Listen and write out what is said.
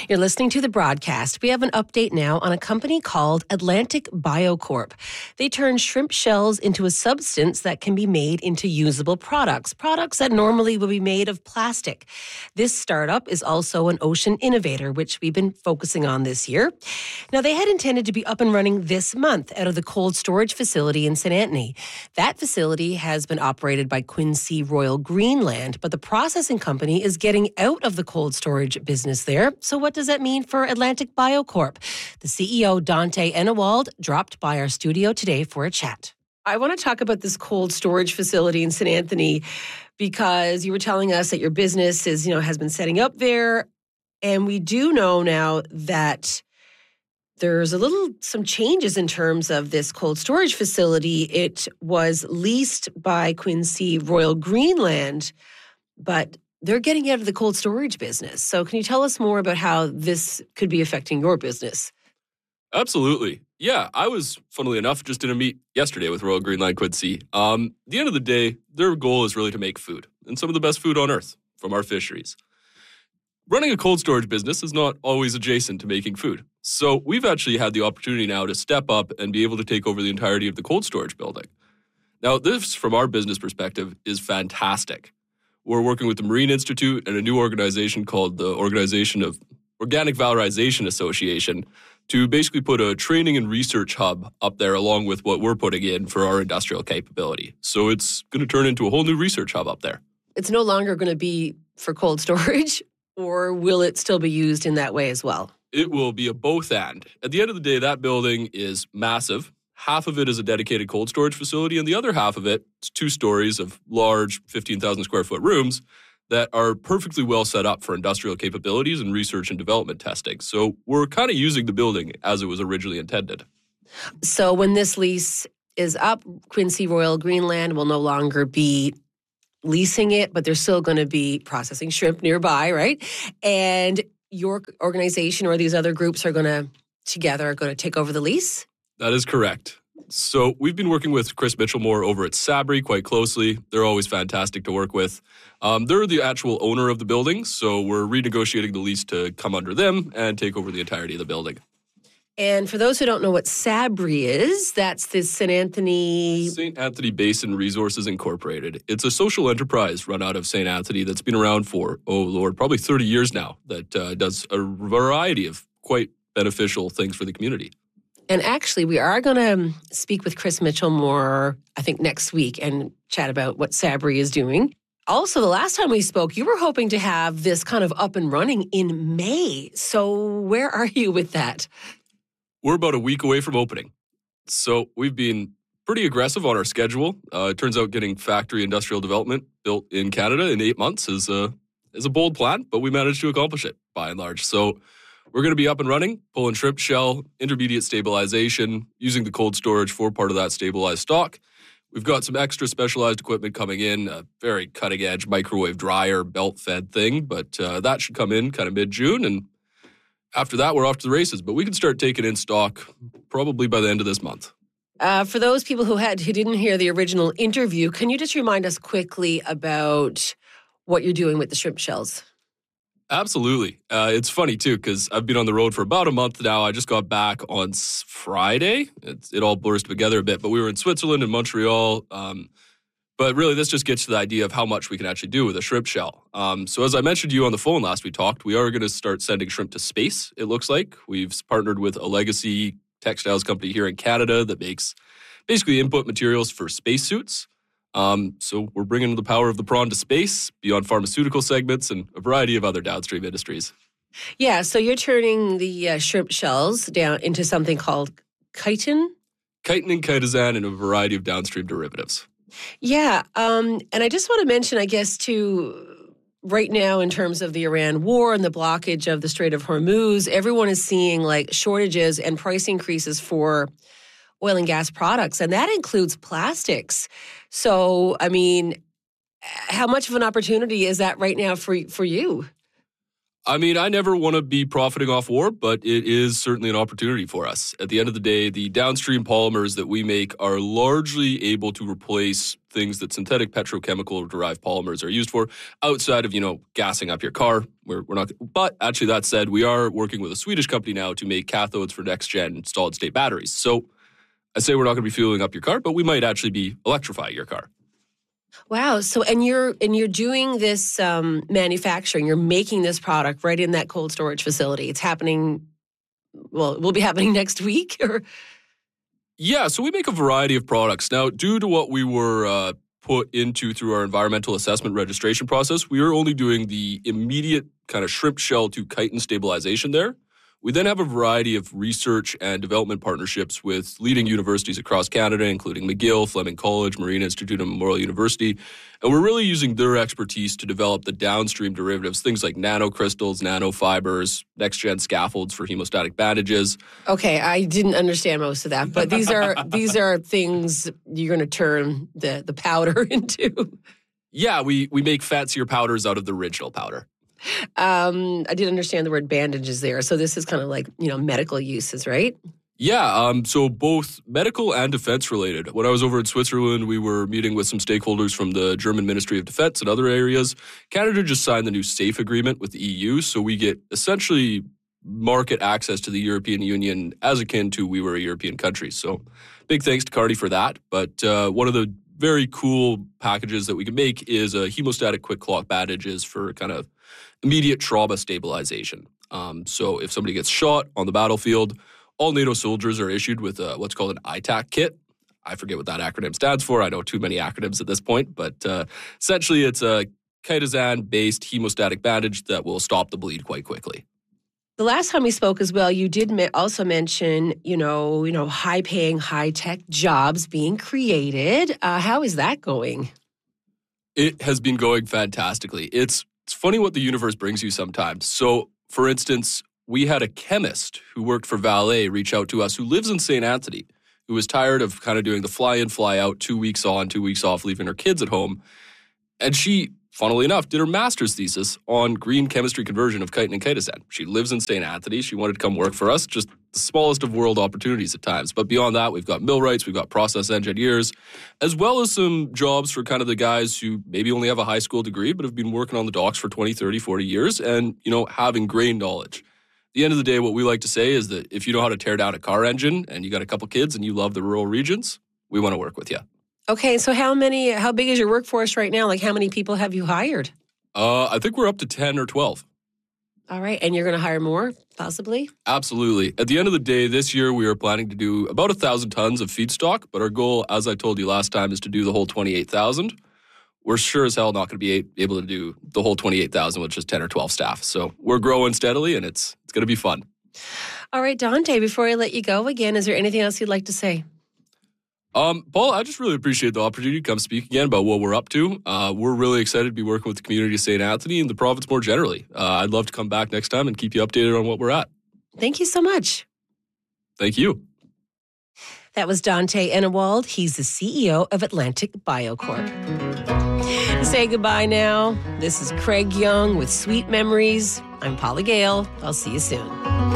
You're listening to the broadcast. We have an update now on a company called Atlantic BioCorp. They turn shrimp shells into a substance that can be made into usable products that normally would be made of plastic. This startup is also an ocean innovator, which we've been focusing on this year. Now, they had intended to be up and running this month out of the cold storage facility in St. Anthony. That facility has been operated by Quincy Royal Greenland, but the processing company is getting out of the cold storage business there. So what does that mean for Atlantic BioCorp? The CEO, Dante Enewald, dropped by our studio today for a chat. I want to talk about this cold storage facility in St. Anthony because you were telling us that your business has been setting up there. And we do know now that there's some changes in terms of this cold storage facility. It was leased by Quincy Royal Greenland, but they're getting out of the cold storage business. So can you tell us more about how this could be affecting your business? Absolutely. Yeah, I was, funnily enough, just in a meet yesterday with Royal Greenland Quincy. At the end of the day, their goal is really to make food, and some of the best food on earth from our fisheries. Running a cold storage business is not always adjacent to making food. So we've actually had the opportunity now to step up and be able to take over the entirety of the cold storage building. Now, this, from our business perspective, is fantastic. We're working with the Marine Institute and a new organization called the Organization of Organic Valorization Association to basically put a training and research hub up there along with what we're putting in for our industrial capability. So it's going to turn into a whole new research hub up there. It's no longer going to be for cold storage, or will it still be used in that way as well? It will be a both and. At the end of the day, that building is massive. Half of it is a dedicated cold storage facility, and the other half of it is 2 stories of large 15,000 square foot rooms that are perfectly well set up for industrial capabilities and research and development testing. So we're kind of using the building as it was originally intended. So when this lease is up, Quincy Royal Greenland will no longer be leasing it, but they're still going to be processing shrimp nearby, right? And your organization or these other groups are going to take over the lease? That is correct. So we've been working with Chris Mitchellmore over at Sabri quite closely. They're always fantastic to work with. They're the actual owner of the building, so we're renegotiating the lease to come under them and take over the entirety of the building. And for those who don't know what Sabri is, that's the St. Anthony Basin Resources Incorporated. It's a social enterprise run out of St. Anthony that's been around for, probably 30 years now, that does a variety of quite beneficial things for the community. And actually, we are going to speak with Chris Mitchellmore, I think, next week and chat about what Sabri is doing. Also, the last time we spoke, you were hoping to have this kind of up and running in May. So where are you with that? We're about a week away from opening. So we've been pretty aggressive on our schedule. It turns out getting factory industrial development built in Canada in 8 months is a bold plan, but we managed to accomplish it by and large. So we're going to be up and running, pulling shrimp shell, intermediate stabilization, using the cold storage for part of that stabilized stock. We've got some extra specialized equipment coming in, a very cutting-edge microwave dryer, belt-fed thing, but that should come in kind of mid-June, and after that, we're off to the races. But we can start taking in stock probably by the end of this month. For those people who didn't hear the original interview, can you just remind us quickly about what you're doing with the shrimp shells? Absolutely. It's funny, too, because I've been on the road for about a month now. I just got back on Friday. It all blurs together a bit, but we were in Switzerland and Montreal. But really, this just gets to the idea of how much we can actually do with a shrimp shell. So as I mentioned to you on the phone last we talked, we are going to start sending shrimp to space, it looks like. We've partnered with a legacy textiles company here in Canada that makes basically input materials for spacesuits. So we're bringing the power of the prawn to space, beyond pharmaceutical segments, and a variety of other downstream industries. Yeah, so you're turning the shrimp shells down into something called chitin? Chitin and chitosan and a variety of downstream derivatives. Yeah, and I just want to mention, I guess, too, right now in terms of the Iran war and the blockage of the Strait of Hormuz, everyone is seeing like shortages and price increases for oil and gas products, and that includes plastics. So, I mean, how much of an opportunity is that right now for you? I mean, I never want to be profiting off war, but it is certainly an opportunity for us. At the end of the day, the downstream polymers that we make are largely able to replace things that synthetic petrochemical derived polymers are used for outside of, gassing up your car. We're not, but actually that said, we are working with a Swedish company now to make cathodes for next gen solid state batteries. So I say we're not going to be fueling up your car, but we might actually be electrifying your car. Wow. So, and you're doing this manufacturing, you're making this product right in that cold storage facility. It's happening, well, it will be happening next week or? Yeah. So we make a variety of products. Now, due to what we were put into through our environmental assessment registration process, we are only doing the immediate kind of shrimp shell to chitin stabilization there. We then have a variety of research and development partnerships with leading universities across Canada, including McGill, Fleming College, Marine Institute, and Memorial University. And we're really using their expertise to develop the downstream derivatives, things like nanocrystals, nanofibers, next-gen scaffolds for hemostatic bandages. Okay, I didn't understand most of that, but these are things you're going to turn the powder into. Yeah, we make fancier powders out of the original powder. I didn't understand the word bandages there. So this is kind of like, medical uses, right? Yeah, so both medical and defense related. When I was over in Switzerland, we were meeting with some stakeholders from the German Ministry of Defense and other areas. Canada just signed the new SAFE agreement with the EU, so we get essentially market access to the European Union as akin to we were a European country. So big thanks to Cardi for that. But one of the very cool packages that we can make is a hemostatic quick clot bandages for kind of immediate trauma stabilization. So if somebody gets shot on the battlefield, all NATO soldiers are issued with what's called an ITAC kit. I forget what that acronym stands for. I know too many acronyms at this point, but essentially it's a chitosan-based hemostatic bandage that will stop the bleed quite quickly. The last time we spoke as well, you did also mention, high-paying, high-tech jobs being created. How is that going? It has been going fantastically. It's funny what the universe brings you sometimes. So, for instance, we had a chemist who worked for Vale reach out to us who lives in St. Anthony, who was tired of kind of doing the fly-in, fly-out, 2 weeks on, 2 weeks off, leaving her kids at home. And she, funnily enough, did her master's thesis on green chemistry conversion of chitin and chitosan. She lives in St. Anthony. She wanted to come work for us, just the smallest of world opportunities at times. But beyond that, we've got millwrights, we've got process engineers, as well as some jobs for kind of the guys who maybe only have a high school degree, but have been working on the docks for 20, 30, 40 years and, having grain knowledge. At the end of the day, what we like to say is that if you know how to tear down a car engine and you got a couple kids and you love the rural regions, we want to work with you. Okay, so how big is your workforce right now? Like how many people have you hired? I think we're up to 10 or 12. All right, and you're going to hire more, possibly? Absolutely. At the end of the day, this year we are planning to do about 1,000 tons of feedstock, but our goal, as I told you last time, is to do the whole 28,000. We're sure as hell not going to be able to do the whole 28,000 with just 10 or 12 staff. So we're growing steadily, and it's going to be fun. All right, Dante, before I let you go again, is there anything else you'd like to say? Paul, I just really appreciate the opportunity to come speak again about what we're up to. We're really excited to be working with the community of St. Anthony and the province more generally. I'd love to come back next time and keep you updated on what we're at. Thank you so much. Thank you. That was Dante Enewald. He's the CEO of Atlantic BioCorp. Say goodbye now. This is Craig Young with Sweet Memories. I'm Paula Gale. I'll see you soon.